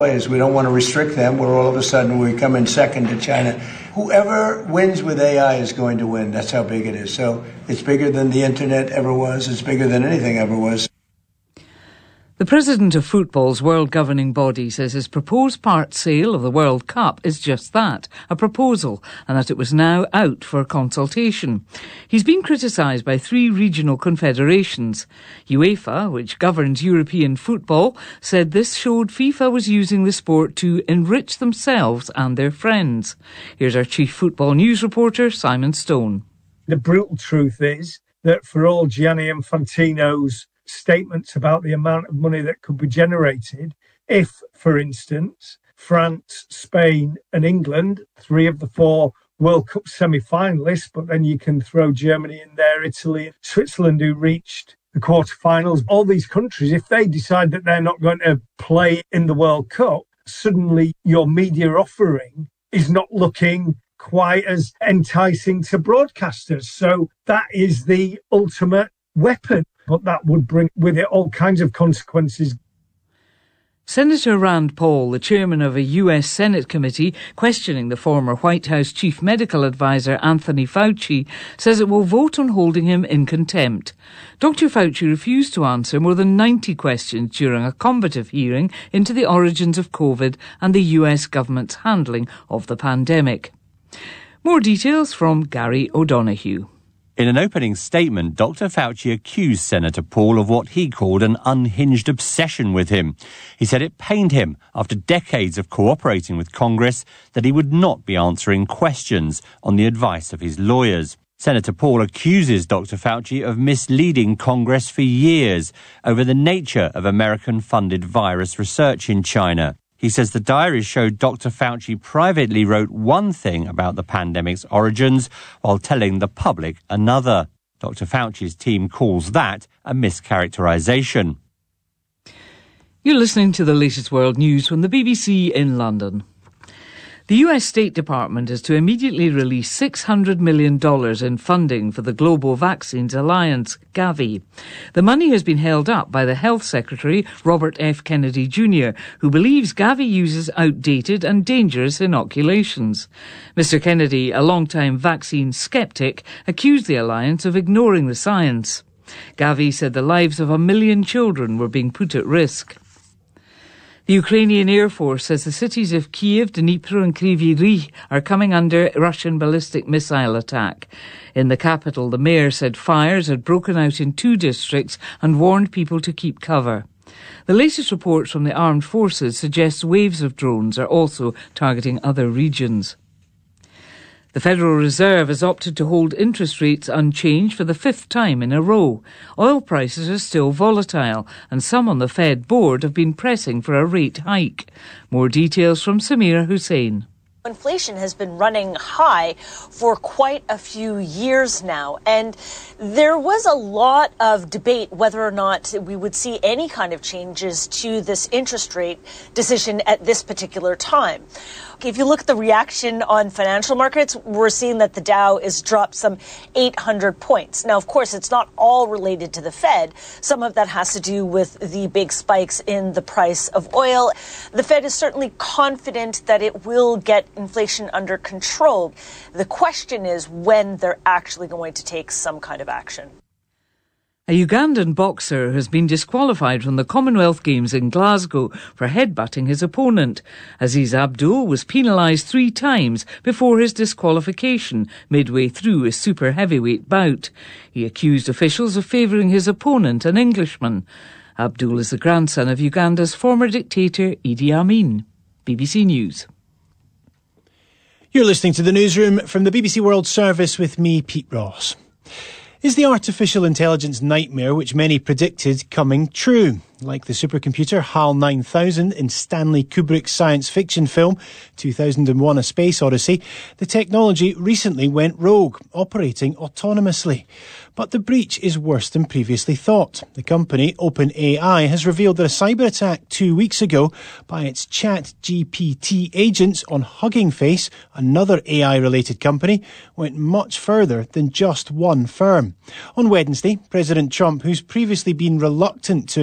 Is we don't want to restrict them, where all of a sudden we come in second to China. Whoever wins with AI is going to win. That's how big it is. So it's bigger than the internet ever was. It's bigger than anything ever was. The president of football's world governing body says his proposed part sale of the World Cup is just that, a proposal, and that it was now out for consultation. He's been criticised by 3 regional confederations. UEFA, which governs European football, said this showed FIFA was using the sport to enrich themselves and their friends. Here's our chief football news reporter, Simon Stone. The brutal truth is that for all Gianni Infantino's statements about the amount of money that could be generated, if, for instance, France, Spain and England, 3 of the 4 World Cup semi-finalists, but then you can throw Germany in there, Italy, Switzerland, who reached the quarterfinals, all these countries, if they decide that they're not going to play in the World Cup, suddenly your media offering is not looking quite as enticing to broadcasters. So that is the ultimate weapon. But that would bring with it all kinds of consequences. Senator Rand Paul, the chairman of a US Senate committee questioning the former White House chief medical advisor Anthony Fauci, says it will vote on holding him in contempt. Dr. Fauci refused to answer more than 90 questions during a combative hearing into the origins of COVID and the US government's handling of the pandemic. More details from Gary O'Donoghue. In an opening statement, Dr. Fauci accused Senator Paul of what he called an unhinged obsession with him. He said it pained him, after decades of cooperating with Congress, that he would not be answering questions on the advice of his lawyers. Senator Paul accuses Dr. Fauci of misleading Congress for years over the nature of American-funded virus research in China. He says the diaries showed Dr. Fauci privately wrote one thing about the pandemic's origins while telling the public another. Dr. Fauci's team calls that a mischaracterization. You're listening to the latest world news from the BBC in London. The US State Department is to immediately release $600 million in funding for the Global Vaccines Alliance, Gavi. The money has been held up by the Health Secretary, Robert F. Kennedy Jr., who believes Gavi uses outdated and dangerous inoculations. Mr. Kennedy, a long-time vaccine sceptic, accused the alliance of ignoring the science. Gavi said the lives of 1 million children were being put at risk. The Ukrainian Air Force says the cities of Kiev, Dnipro and Kryvyi Rih are coming under Russian ballistic missile attack. In the capital, the mayor said fires had broken out in 2 districts and warned people to keep cover. The latest reports from the armed forces suggest waves of drones are also targeting other regions. The Federal Reserve has opted to hold interest rates unchanged for the 5th time in a row. Oil prices are still volatile, and some on the Fed board have been pressing for a rate hike. More details from Samira Hussain. Inflation has been running high for quite a few years now, and there was a lot of debate whether or not we would see any kind of changes to this interest rate decision at this particular time. If you look at the reaction on financial markets, we're seeing that the Dow is dropped some 800 points. Now, of course, it's not all related to the Fed. Some of that has to do with the big spikes in the price of oil. The Fed is certainly confident that it will get inflation under control. The question is when they're actually going to take some kind of action. A Ugandan boxer has been disqualified from the Commonwealth Games in Glasgow for headbutting his opponent. Aziz Abdul was penalised 3 times before his disqualification midway through a super heavyweight bout. He accused officials of favouring his opponent, an Englishman. Abdul is the grandson of Uganda's former dictator Idi Amin. BBC News. You're listening to the newsroom from the BBC World Service with me, Pete Ross. Is the artificial intelligence nightmare which many predicted coming true? Like the supercomputer HAL 9000 in Stanley Kubrick's science fiction film 2001: A Space Odyssey, the technology recently went rogue, operating autonomously. But the breach is worse than previously thought. The company, OpenAI, has revealed that a cyber attack 2 weeks ago by its ChatGPT agents on Hugging Face, another AI-related company, went much further than just one firm. On Wednesday, President Trump, who's previously been reluctant to impose constraints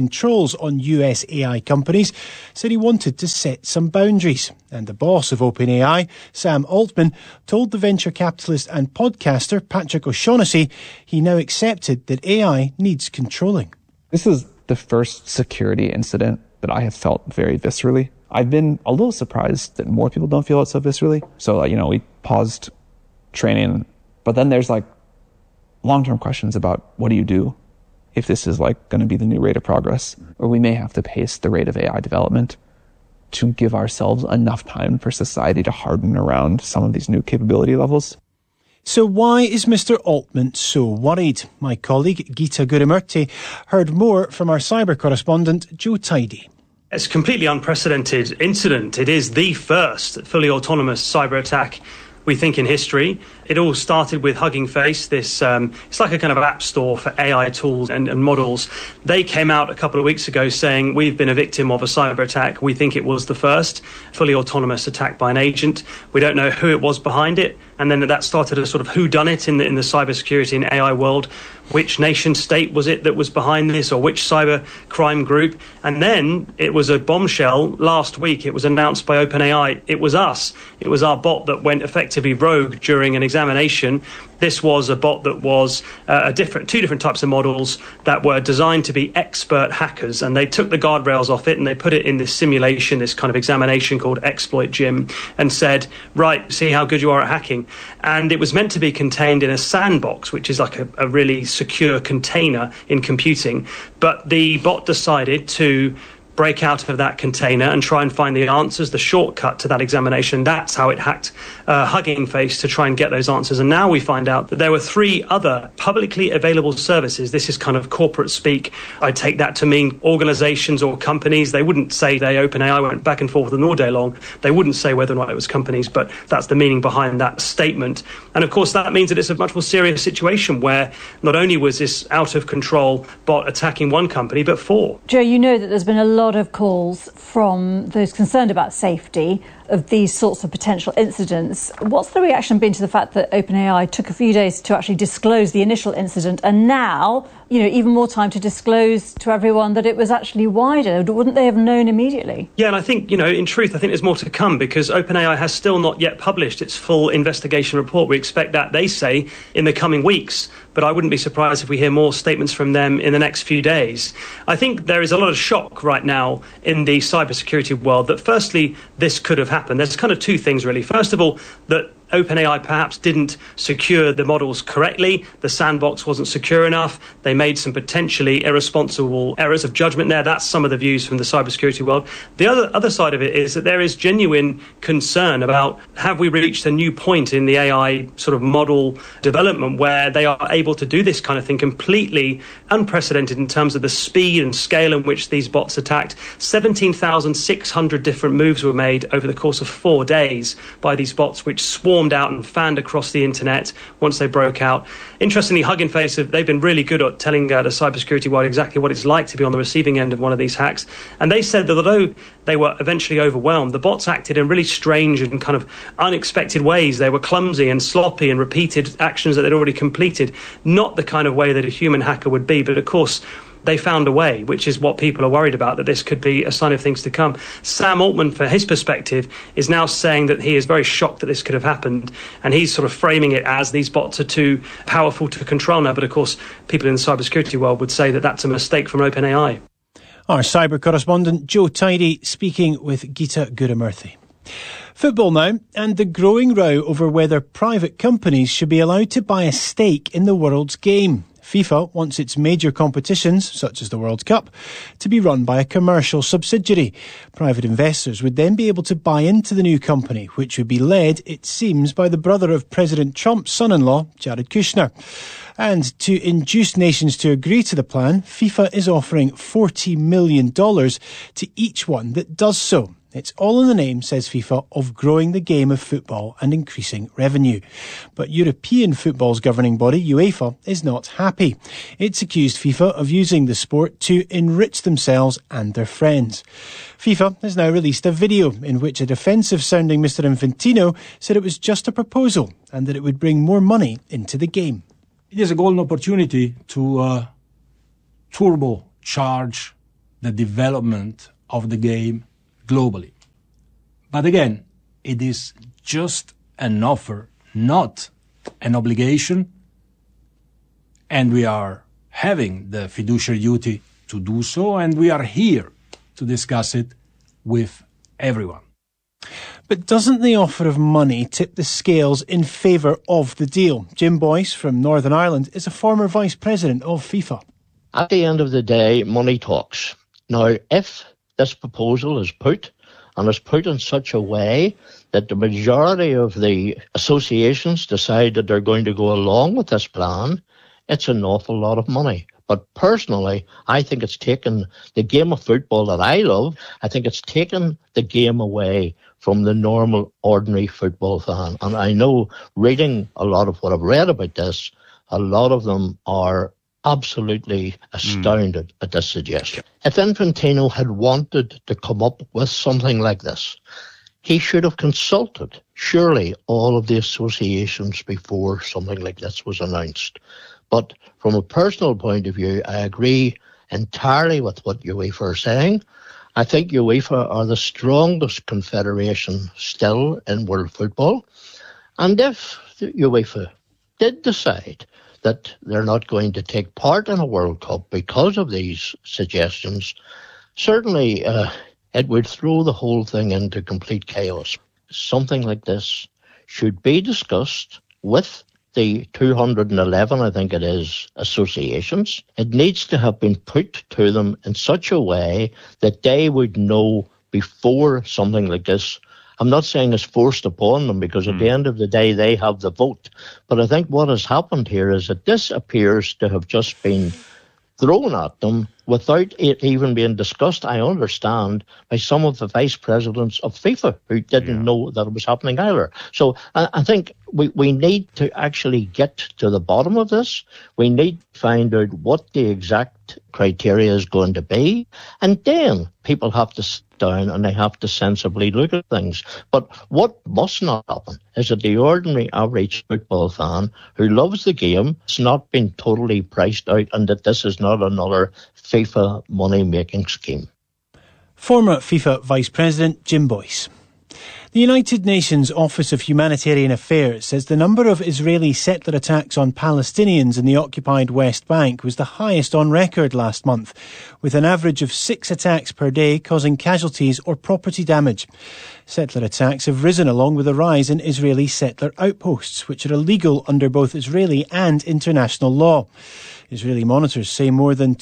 controls on US AI companies, said he wanted to set some boundaries. And the boss of OpenAI, Sam Altman, told the venture capitalist and podcaster Patrick O'Shaughnessy he now accepted that AI needs controlling. This is the first security incident that I have felt very viscerally. I've been a little surprised that more people don't feel it so viscerally. So, we paused training, but then there's long-term questions about what do you do if this is going to be the new rate of progress, or we may have to pace the rate of AI development to give ourselves enough time for society to harden around some of these new capability levels. So why is Mr. Altman so worried? My colleague Geeta Gurumurthy heard more from our cyber correspondent Joe Tidy. It's a completely unprecedented incident. It is the first fully autonomous cyber attack, we think, in history. It all started with Hugging Face, this it's like a kind of app store for AI tools and models. They came out a couple of weeks ago saying, we've been a victim of a cyber attack. We think it was the first fully autonomous attack by an agent. We don't know who it was behind it. And then that started a sort of whodunit in the cybersecurity and AI world. Which nation state was it that was behind this, or which cyber crime group? And then it was a bombshell. Last week it was announced by OpenAI. It was us. It was our bot that went effectively rogue during an examination. This was a bot that was two different types of models that were designed to be expert hackers, and they took the guardrails off it and they put it in this simulation, this kind of examination called Exploit Gym, and said, right, see how good you are at hacking. And it was meant to be contained in a sandbox, which is like a really secure container in computing. But the bot decided to break out of that container and try and find the answers, the shortcut to that examination. That's how it hacked Hugging Face to try and get those answers. And now we find out that there were 3 other publicly available services. This is kind of corporate speak. I take that to mean organizations or companies. They wouldn't say they OpenAI went back and forth with them all day long. They wouldn't say whether or not it was companies, but that's the meaning behind that statement. And of course, that means that it's a much more serious situation where not only was this out of control bot attacking one company, but 4. Joe, you know that there's been a lot of calls from those concerned about safety of these sorts of potential incidents. What's the reaction been to the fact that OpenAI took a few days to actually disclose the initial incident, and now, even more time to disclose to everyone that it was actually wider? Wouldn't they have known immediately? Yeah, and I think, in truth, I think there's more to come, because OpenAI has still not yet published its full investigation report. We expect that, they say, in the coming weeks. But I wouldn't be surprised if we hear more statements from them in the next few days. I think there is a lot of shock right now in the cybersecurity world that, firstly, this could have happened. There's kind of 2 things, really. First of all, that OpenAI perhaps didn't secure the models correctly. The sandbox wasn't secure enough. They made some potentially irresponsible errors of judgment there. That's some of the views from the cybersecurity world. The other side of it is that there is genuine concern about, have we reached a new point in the AI sort of model development where they are able to do this kind of thing completely unprecedented in terms of the speed and scale in which these bots attacked. 17,600 different moves were made over the course of 4 days by these bots, which swarmed out and fanned across the internet once they broke out. Interestingly, Hugging Face, they've been really good at telling the cybersecurity world exactly what it's like to be on the receiving end of one of these hacks. And they said that although they were eventually overwhelmed, the bots acted in really strange and kind of unexpected ways. They were clumsy and sloppy and repeated actions that they'd already completed. Not the kind of way that a human hacker would be, but of course, they found a way, which is what people are worried about, that this could be a sign of things to come. Sam Altman, for his perspective, is now saying that he is very shocked that this could have happened, and he's sort of framing it as these bots are too powerful to control now. But of course, people in the cybersecurity world would say that that's a mistake from OpenAI. Our cyber correspondent Joe Tidy speaking with Geeta Gurumurthy. Football now, and the growing row over whether private companies should be allowed to buy a stake in the world's game. FIFA wants its major competitions, such as the World Cup, to be run by a commercial subsidiary. Private investors would then be able to buy into the new company, which would be led, it seems, by the brother of President Trump's son-in-law, Jared Kushner. And to induce nations to agree to the plan, FIFA is offering $40 million to each one that does so. It's all in the name, says FIFA, of growing the game of football and increasing revenue. But European football's governing body, UEFA, is not happy. It's accused FIFA of using the sport to enrich themselves and their friends. FIFA has now released a video in which a defensive-sounding Mr. Infantino said it was just a proposal and that it would bring more money into the game. It is a golden opportunity to turbocharge the development of the game globally. But again, it is just an offer, not an obligation, and we are having the fiduciary duty to do so, and we are here to discuss it with everyone. But doesn't the offer of money tip the scales in favour of the deal? Jim Boyce from Northern Ireland is a former vice president of FIFA. At the end of the day, money talks. Now, if this proposal is put, and is put in such a way that the majority of the associations decide that they're going to go along with this plan, it's an awful lot of money. But personally, I think it's taken the game of football that I love, I think it's taken the game away from the normal, ordinary football fan. And I know, reading a lot of what I've read about this, a lot of them are absolutely astounded at this suggestion. If Infantino had wanted to come up with something like this, he should have consulted, surely, all of the associations before something like this was announced. But from a personal point of view, I agree entirely with what UEFA are saying. I think UEFA are the strongest confederation still in world football. And if UEFA did decide that they're not going to take part in a World Cup because of these suggestions, certainly it would throw the whole thing into complete chaos. Something like this should be discussed with the 211, I think it is, associations. It needs to have been put to them in such a way that they would know before something like this. I'm not saying it's forced upon them, because at the end of the day, they have the vote. But I think what has happened here is that this appears to have just been thrown at them without it even being discussed, I understand, by some of the vice presidents of FIFA who didn't know that it was happening either. So I think we need to actually get to the bottom of this. We need to find out what the exact criteria is going to be. And then people have to sit down and they have to sensibly look at things. But what must not happen is that the ordinary average football fan who loves the game has not been totally priced out, and that this is not another FIFA money-making scheme. Former FIFA Vice President Jim Boyce. The United Nations Office of Humanitarian Affairs says the number of Israeli settler attacks on Palestinians in the occupied West Bank was the highest on record last month, with an average of 6 attacks per day causing casualties or property damage. Settler attacks have risen along with a rise in Israeli settler outposts, which are illegal under both Israeli and international law. Israeli monitors say more than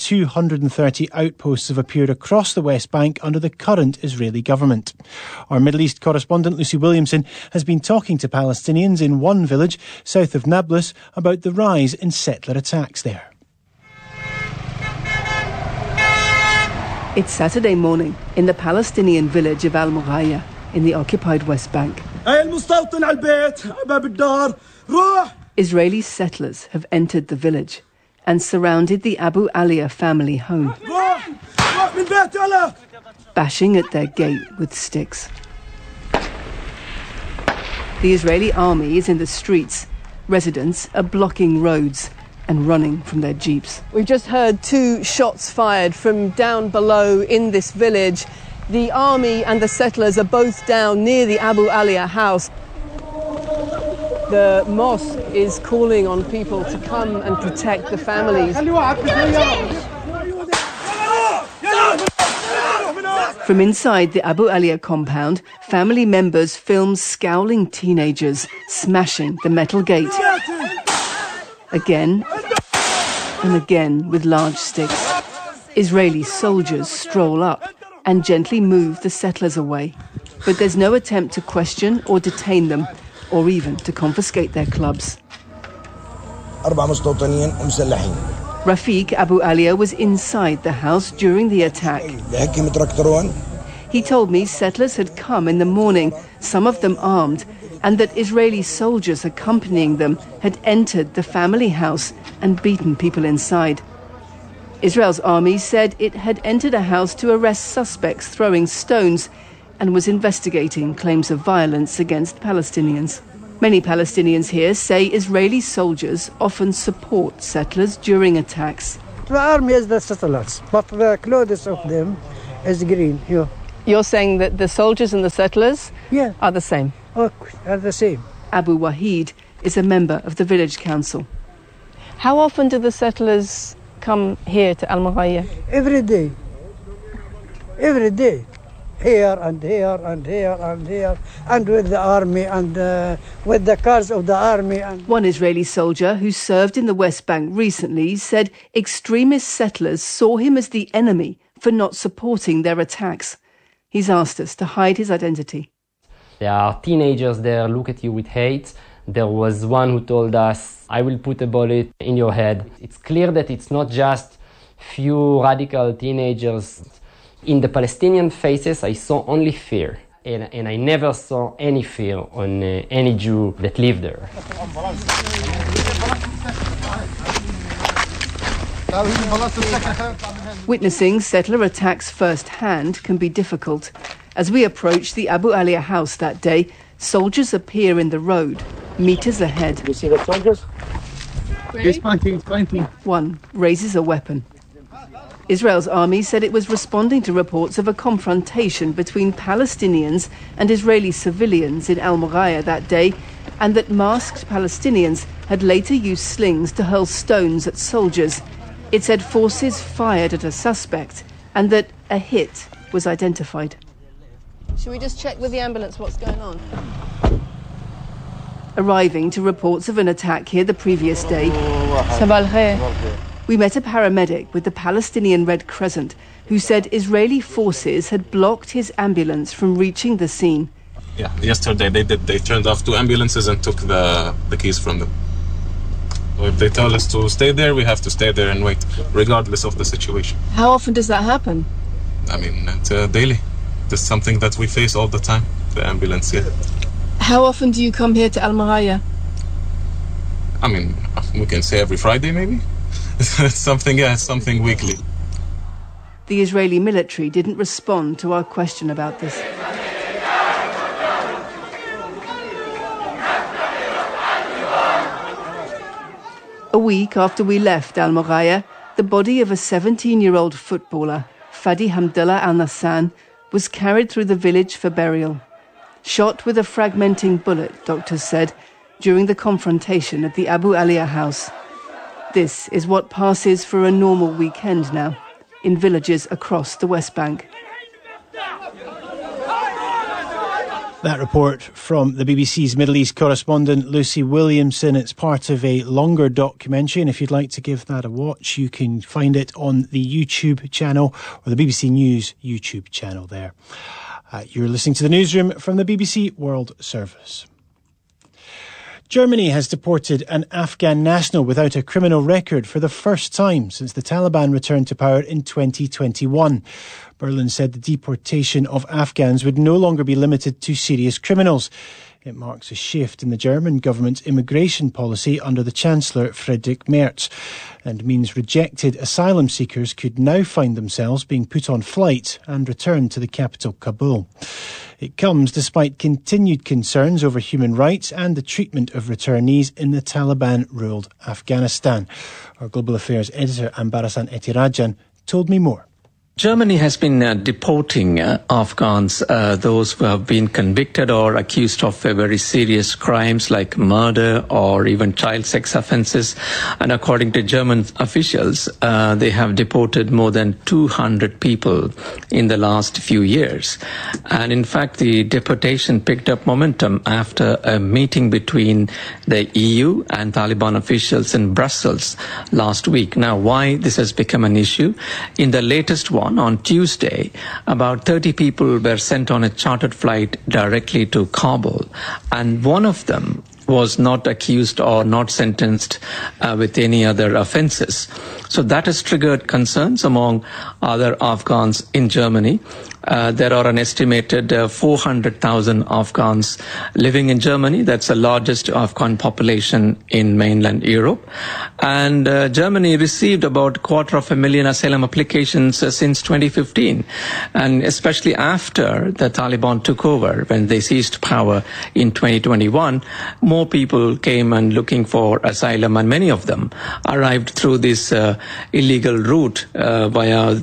230 outposts have appeared across the West Bank under the current Israeli government. Our Middle East correspondent Lucy Williamson has been talking to Palestinians in one village south of Nablus about the rise in settler attacks there. It's Saturday morning in the Palestinian village of Al-Mughaya in the occupied West Bank. Israeli settlers have entered the village and surrounded the Abu Alia family home, bashing at their gate with sticks. The Israeli army is in the streets. Residents are blocking roads and running from their jeeps. We've just heard 2 shots fired from down below in this village. The army and the settlers are both down near the Abu Alia house. The mosque is calling on people to come and protect the families. From inside the Abu Alia compound, family members film scowling teenagers smashing the metal gate. Again and again with large sticks. Israeli soldiers stroll up and gently move the settlers away. But there's no attempt to question or detain them, or even to confiscate their clubs. Rafiq Abu Alia was inside the house during the attack. He told me settlers had come in the morning, some of them armed, and that Israeli soldiers accompanying them had entered the family house and beaten people inside. Israel's army said it had entered a house to arrest suspects throwing stones and was investigating claims of violence against Palestinians. Many Palestinians here say Israeli soldiers often support settlers during attacks. the army is the settlers, but the clothes of them is green. Yeah. You're saying that the soldiers and the settlers are the same? Are the same. Abu Wahid is a member of the village council. How often do the settlers come here to Al Mughaya? Every day. Every day. Here and here and here and here, and with the army and with the cars of the army. One Israeli soldier who served in the West Bank recently said extremist settlers saw him as the enemy for not supporting their attacks. He's asked us to hide his identity. There are teenagers there look at you with hate. There was one who told us, I will put a bullet in your head. It's clear that it's not just few radical teenagers. In the Palestinian faces, I saw only fear. And I never saw any fear on any Jew that lived there. Witnessing settler attacks firsthand can be difficult. As we approach the Abu Alia house that day, soldiers appear in the road, meters ahead. You see the soldiers? It's pointing. One raises a weapon. Israel's army said it was responding to reports of a confrontation between Palestinians and Israeli civilians in Al Mughaya that day, and that masked Palestinians had later used slings to hurl stones at soldiers. It said forces fired at a suspect and that a hit was identified. Should we just check with the ambulance what's going on? Arriving to reports of an attack here the previous day, we met a paramedic with the Palestinian Red Crescent who said Israeli forces had blocked his ambulance from reaching the scene. Yeah, yesterday they turned off 2 ambulances and took the keys from them. So if they tell us to stay there, we have to stay there and wait, regardless of the situation. How often does that happen? I mean, it's daily. It's something that we face all the time, the ambulance, yeah. How often do you come here to Al Mughaya? I mean, we can say every Friday, maybe. It's something weekly. The Israeli military didn't respond to our question about this. A week after we left Al Mughaya, the body of a 17-year-old footballer, Fadi Hamdallah Al Nassan, was carried through the village for burial. Shot with a fragmenting bullet, doctors said, during the confrontation at the Abu Alia house. This is what passes for a normal weekend now in villages across the West Bank. That report from the BBC's Middle East correspondent Lucy Williamson. It's part of a longer documentary, and if you'd like to give that a watch, you can find it on the YouTube channel or the BBC News YouTube channel there. You're listening to the newsroom from the BBC World Service. Germany has deported an Afghan national without a criminal record for the first time since the Taliban returned to power in 2021. Berlin said the deportation of Afghans would no longer be limited to serious criminals. It marks a shift in the German government's immigration policy under the Chancellor Friedrich Merz and means rejected asylum seekers could now find themselves being put on flights and returned to the capital, Kabul. It comes despite continued concerns over human rights and the treatment of returnees in the Taliban-ruled Afghanistan. Our Global Affairs editor, Ambarasan Etirajan, told me more. Germany has been deporting Afghans, those who have been convicted or accused of very serious crimes like murder or even child sex offences. And according to German officials, they have deported more than 200 people in the last few years. And in fact, the deportation picked up momentum after a meeting between the EU and Taliban officials in Brussels last week. Now, why this has become an issue? In the latest one, on Tuesday, about 30 people were sent on a chartered flight directly to Kabul, and one of them was not accused or not sentenced with any other offences. So that has triggered concerns among other Afghans in Germany. There are an estimated 400,000 Afghans living in Germany. That's the largest Afghan population in mainland Europe. And Germany received about 250,000 asylum applications since 2015. And especially after the Taliban took over, when they seized power in 2021, more people came and looking for asylum, and many of them arrived through this illegal route via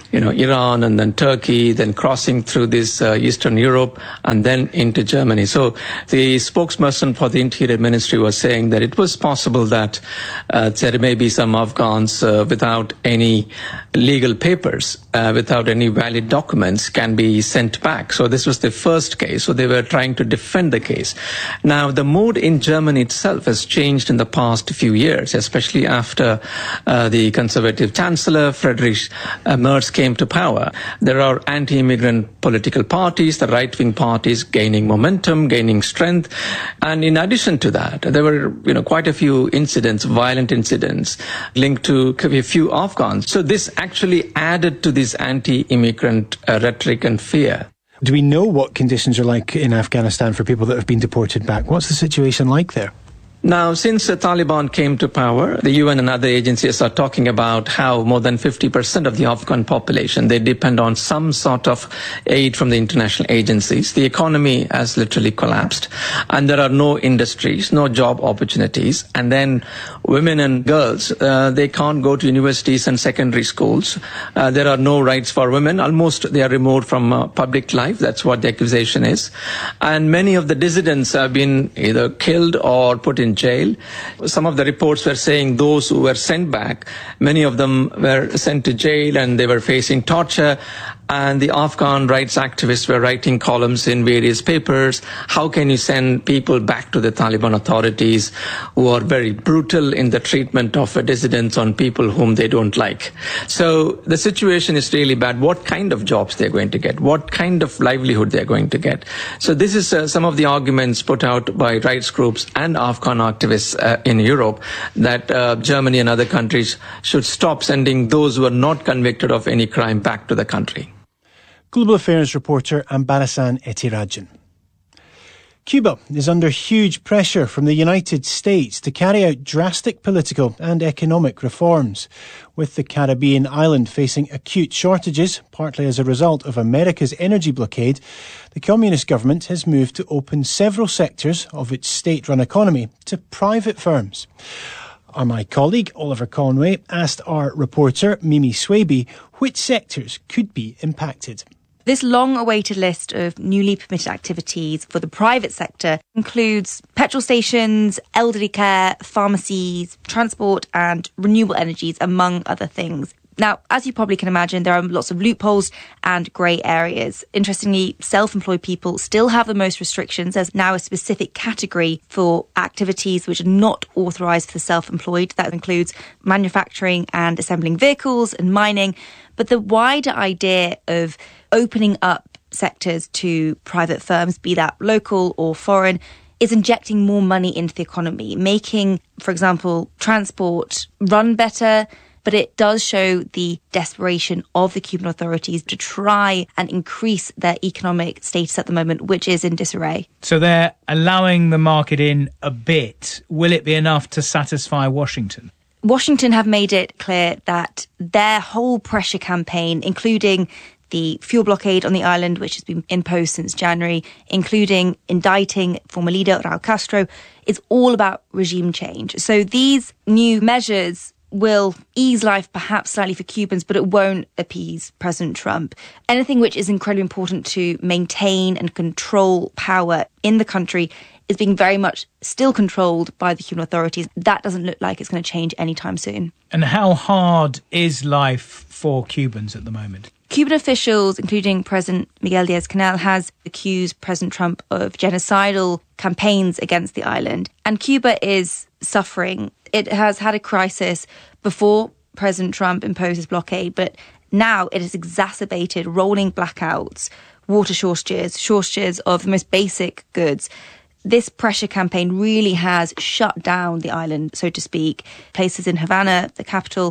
Iran and then Turkey, then crossing through this Eastern Europe and then into Germany. So the spokesperson for the Interior Ministry was saying that it was possible that there may be some Afghans without any legal papers, without any valid documents, can be sent back. So this was the first case. So they were trying to defend the case. Now, the mood in Germany itself has changed in the past few years, especially after the conservative chancellor, Friedrich Merz, came to power. There are anti-immigrant political parties, the right-wing parties gaining momentum, gaining strength. And in addition to that, there were quite a few incidents, violent incidents, linked to a few Afghans. So this actually added to this anti-immigrant rhetoric and fear. Do we know what conditions are like in Afghanistan for people that have been deported back? What's the situation like there? Now, since the Taliban came to power, the UN and other agencies are talking about how more than 50% of the Afghan population, they depend on some sort of aid from the international agencies. The economy has literally collapsed, and there are no industries, no job opportunities. And then women and girls, they can't go to universities and secondary schools. There are no rights for women. Almost they are removed from public life. That's what the accusation is. And many of the dissidents have been either killed or put in jail. Some of the reports were saying those who were sent back, many of them were sent to jail and they were facing torture. And the Afghan rights activists were writing columns in various papers. How can you send people back to the Taliban authorities who are very brutal in the treatment of dissidents on people whom they don't like? So the situation is really bad. What kind of jobs they're going to get? What kind of livelihood they're going to get? So this is some of the arguments put out by rights groups and Afghan activists in Europe that Germany and other countries should stop sending those who are not convicted of any crime back to the country. Global Affairs reporter Ambarasan Etirajan. Cuba is under huge pressure from the United States to carry out drastic political and economic reforms. With the Caribbean island facing acute shortages, partly as a result of America's energy blockade, the communist government has moved to open several sectors of its state-run economy to private firms. My colleague Oliver Conway asked our reporter Mimi Swaby which sectors could be impacted. This long-awaited list of newly permitted activities for the private sector includes petrol stations, elderly care, pharmacies, transport and renewable energies, among other things. Now, as you probably can imagine, there are lots of loopholes and grey areas. Interestingly, self-employed people still have the most restrictions. There's now a specific category for activities which are not authorised for self-employed. That includes manufacturing and assembling vehicles and mining. But the wider idea of opening up sectors to private firms, be that local or foreign, is injecting more money into the economy, making, for example, transport run better. But it does show the desperation of the Cuban authorities to try and increase their economic status at the moment, which is in disarray. So they're allowing the market in a bit. Will it be enough to satisfy Washington? Washington have made it clear that their whole pressure campaign, including the fuel blockade on the island, which has been imposed since January, including indicting former leader Raul Castro, is all about regime change. So these new measures will ease life perhaps slightly for Cubans, but it won't appease President Trump. Anything which is incredibly important to maintain and control power in the country is being very much still controlled by the Cuban authorities. That doesn't look like it's going to change anytime soon. And how hard is life for Cubans at the moment? Cuban officials, including President Miguel Díaz-Canel, has accused President Trump of genocidal campaigns against the island. And Cuba is suffering. It has had a crisis before President Trump imposed his blockade, but now it has exacerbated rolling blackouts, water shortages of the most basic goods. This pressure campaign really has shut down the island, so to speak. Places in Havana, the capital,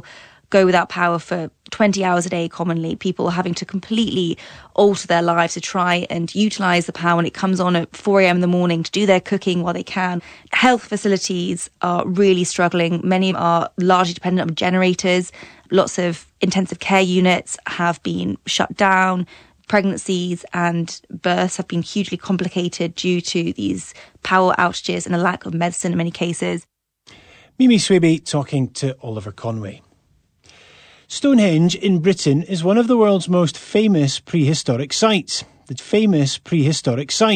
go without power for 20 hours a day commonly, people having to completely alter their lives to try and utilise the power when it comes on at 4 a.m. in the morning to do their cooking while they can. Health facilities are really struggling. Many are largely dependent on generators. Lots of intensive care units have been shut down. Pregnancies and births have been hugely complicated due to these power outages and a lack of medicine in many cases. Mimi Swaby talking to Oliver Conway. Stonehenge in Britain is one of the world's most famous prehistoric sites. The famous prehistoric site